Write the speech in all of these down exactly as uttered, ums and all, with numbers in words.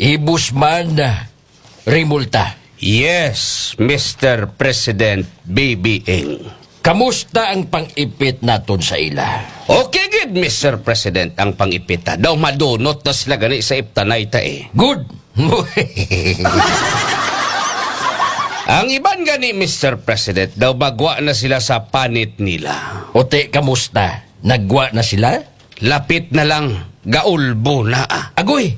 Ibusman Rimulta. Yes, Mister President B B Ing. Kamusta ang pang-ipit naton sa ila? Okay gid, Mister President, ang pangipita. Daw madunot na sila gani sa iptanay ta eh. Good. Ang iban gani, Mister President, daw bagwa na sila sa panit nila. Ote, kamusta? Nagwa na sila? Lapit na lang, gaulbo na ah. Agoy!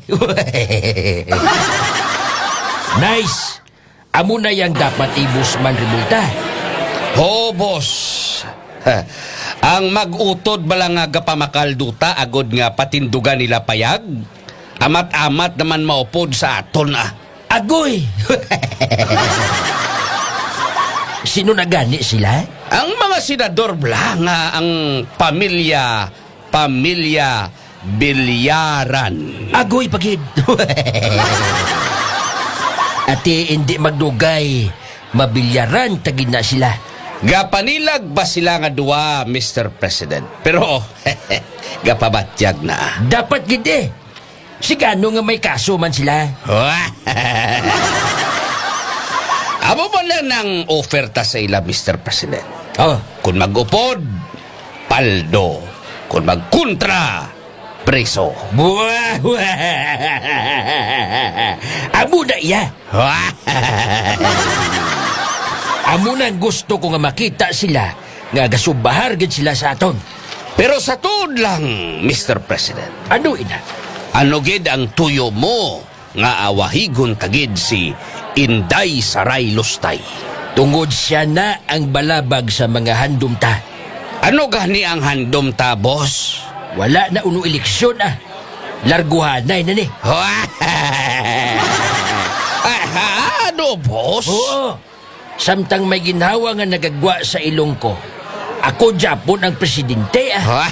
Nice! Amo na yang dapat ibusman Rimulta. Ho, boss. Ha, ang mag-utod bala nga gapamakalduta agod nga patindugan nila payag. Amat-amat naman maupod sa aton ah. Agoy! Sino na gani sila? Ang mga senador bala nga ang pamilya, pamilya Bilyaran. Agoy pagid. Ati hindi magdugay, mabilyaran tagid na sila. Gapanilag ba sila nga duwa, Mister President? Pero, gapabatyag na. Dapat gid eh. Sigano nga may kaso man sila. Amo ba lang ng oferta sa ila, Mister President? Oh, Kung mag-upod, paldo. Kung magkontra, preso. buah, buah. Amo na iya. Amo na gusto ko nga makita sila nga gasubahar gid sila sa aton. Pero sa tuod lang, Mister President, Ano ina? ano gid ang tuyo mo nga awahigon kagid si Inday Saray Lustay? Tungod siya na ang balabag sa mga handom ta. Ano gani ang handom ta, boss? Wala na uno eleksyon ah. Larguhanay na ni. Ah, ano, boss? Oo. Samtang may ginhawa nga nagagwa sa ilong ko. Ako Japon ang presidente ah.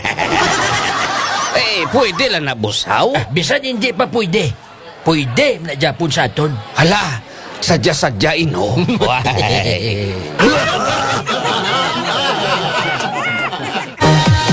Eh, pwede lang na, bosaw. Ah, bisan hindi pa pwede. Pwede na Japon sa aton. Hala, sadya-sadyain, oh.